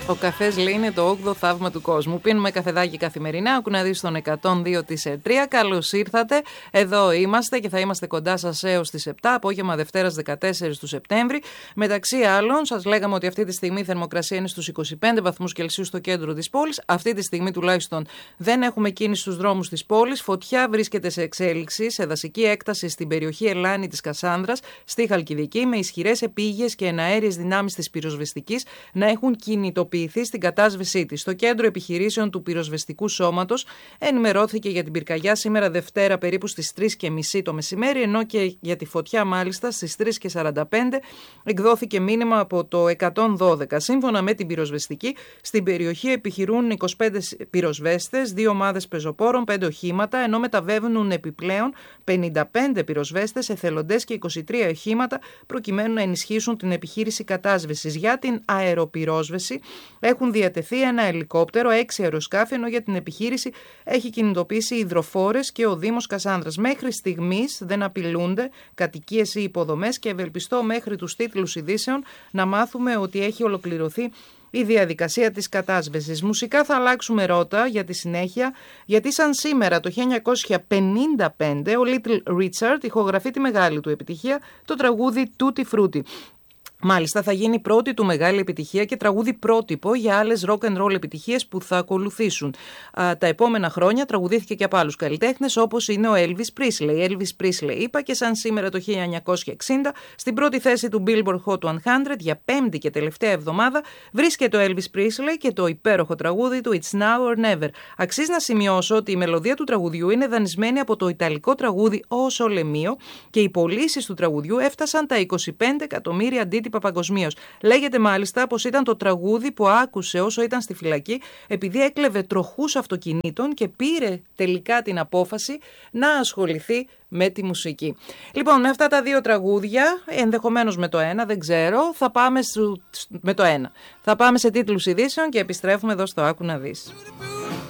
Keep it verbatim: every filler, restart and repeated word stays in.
Ο καφές, λέει, είναι το όγδοο θαύμα του κόσμου. Πίνουμε καφεδάκι καθημερινά. Άκου να δεις τον εκατόν δύο της τρία. Καλώς ήρθατε. Εδώ είμαστε και θα είμαστε κοντά σας έως τις επτά, απόγευμα Δευτέρας δεκατέσσερις του Σεπτέμβρη. Μεταξύ άλλων, σας λέγαμε ότι αυτή τη στιγμή η θερμοκρασία είναι στους είκοσι πέντε βαθμούς Κελσίου στο κέντρο της πόλης. Αυτή τη στιγμή τουλάχιστον δεν έχουμε κίνηση στους δρόμους της πόλης. Φωτιά βρίσκεται σε εξέλιξη σε δασική έκταση στην περιοχή Ελλάνη της Κασάνδρας, στη Χαλκιδική, με ισχυρές επίγειες και εναέριες δυνάμεις της πυροσβεστικής να έχουν κινητοποιηθεί στην κατάσβεσή της. Στο κέντρο επιχειρήσεων του πυροσβεστικού σώματος ενημερώθηκε για την πυρκαγιά σήμερα Δευτέρα περίπου στις τρεις και μισή το μεσημέρι, ενώ και για τη φωτιά μάλιστα στις τρεις και σαράντα πέντε εκδόθηκε μήνυμα από το εκατόν δώδεκα. Σύμφωνα με την πυροσβεστική, στην περιοχή επιχειρούν είκοσι πέντε πυροσβέστες, δύο ομάδες πεζοπόρων, πέντε οχήματα, ενώ μεταβαίνουν επιπλέον πενήντα πέντε πυροσβέστες, εθελοντές και είκοσι τρία οχήματα προκειμένου να ενισχύσουν την επιχείρηση κατάσβεσης. Για την αεροπυρόσβεση έχουν διατεθεί ένα ελικόπτερο, έξι αεροσκάφη, ενώ για την επιχείρηση έχει κινητοποιήσει υδροφόρες και ο Δήμος Κασάνδρας. Μέχρι στιγμής δεν απειλούνται κατοικίες ή υποδομές και ευελπιστώ μέχρι τους τίτλους ειδήσεων να μάθουμε ότι έχει ολοκληρωθεί η διαδικασία της κατάσβεσης. Μουσικά θα αλλάξουμε ρότα για τη συνέχεια, γιατί σαν σήμερα το χίλια εννιακόσια πενήντα πέντε ο Little Richard ηχογραφεί τη μεγάλη του επιτυχία, το τραγούδι Tutti Frutti. Μάλιστα θα γίνει πρώτη του μεγάλη επιτυχία και τραγούδι πρότυπο για άλλες rock and roll επιτυχίες που θα ακολουθήσουν. Α, τα επόμενα χρόνια τραγουδήθηκε και από άλλους καλλιτέχνες όπως είναι ο Elvis Presley. Elvis Presley είπα και σαν σήμερα το χίλια εννιακόσια εξήντα στην πρώτη θέση του Billboard Hot εκατό για πέμπτη και τελευταία εβδομάδα βρίσκεται ο Elvis Presley και το υπέροχο τραγούδι του It's Now or Never. Αξίζει να σημειώσω ότι η μελωδία του τραγουδιού είναι δανεισμένη από το ιταλικό τραγούδι O Sole Mio και οι πωλήσεις του τραγουδιού έφτασαν τα είκοσι πέντε εκατομμύρια αντίτυπα παγκοσμίως. Λέγεται μάλιστα πως ήταν το τραγούδι που άκουσε όσο ήταν στη φυλακή, επειδή έκλεβε τροχούς αυτοκινήτων και πήρε τελικά την απόφαση να ασχοληθεί με τη μουσική. Λοιπόν, με αυτά τα δύο τραγούδια, ενδεχομένως με το ένα, δεν ξέρω, θα πάμε στο, με το ένα. Θα πάμε σε τίτλους ειδήσεων και επιστρέφουμε εδώ στο Άκου να δεις.